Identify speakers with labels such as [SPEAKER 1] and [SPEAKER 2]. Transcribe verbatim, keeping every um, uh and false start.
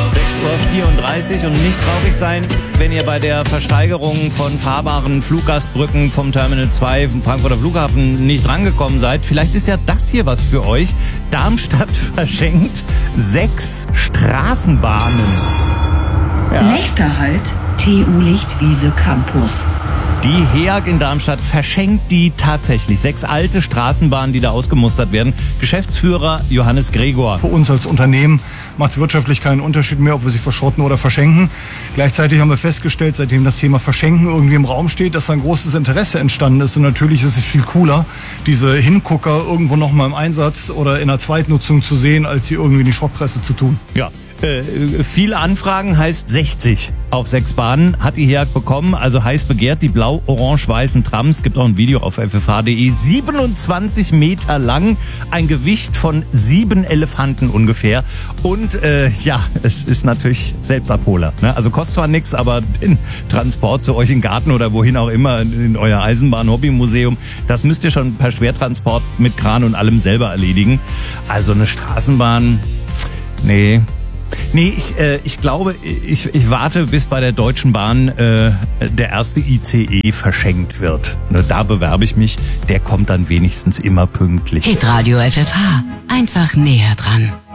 [SPEAKER 1] sechs Uhr vierunddreißig und nicht traurig sein, wenn ihr bei der Versteigerung von fahrbaren Fluggastbrücken vom Terminal zwei vom Frankfurter Flughafen nicht rangekommen seid. Vielleicht ist ja das hier was für euch. Darmstadt verschenkt sechs Straßenbahnen. Ja.
[SPEAKER 2] Nächster Halt, T U Lichtwiese Campus.
[SPEAKER 1] Die H E A G in Darmstadt verschenkt die tatsächlich. Sechs alte Straßenbahnen, die da ausgemustert werden. Geschäftsführer Johannes Gregor.
[SPEAKER 3] Für uns als Unternehmen macht es wirtschaftlich keinen Unterschied mehr, ob wir sie verschrotten oder verschenken. Gleichzeitig haben wir festgestellt, seitdem das Thema Verschenken irgendwie im Raum steht, dass da ein großes Interesse entstanden ist. Und natürlich ist es viel cooler, diese Hingucker irgendwo nochmal im Einsatz oder in der Zweitnutzung zu sehen, als sie irgendwie in die Schrottpresse zu tun.
[SPEAKER 1] Ja. Äh, viele Anfragen heißt sechzig auf sechs Bahnen hat die H E A G bekommen, also heiß begehrt, die blau-orange-weißen Trams, gibt auch ein Video auf f f h punkt d e, siebenundzwanzig Meter lang, ein Gewicht von sieben Elefanten ungefähr und äh, ja, es ist natürlich Selbstabholer, ne? Also kostet zwar nichts, aber den Transport zu euch in den Garten oder wohin auch immer, in euer Eisenbahn-Hobbymuseum, das müsst ihr schon per Schwertransport mit Kran und allem selber erledigen. Also eine Straßenbahn, nee... Nee, ich, äh, ich glaube, ich, ich warte, bis bei der Deutschen Bahn äh, der erste I C E verschenkt wird. Ne, da bewerbe ich mich, der kommt dann wenigstens immer pünktlich.
[SPEAKER 4] Hitradio F F H, einfach näher dran.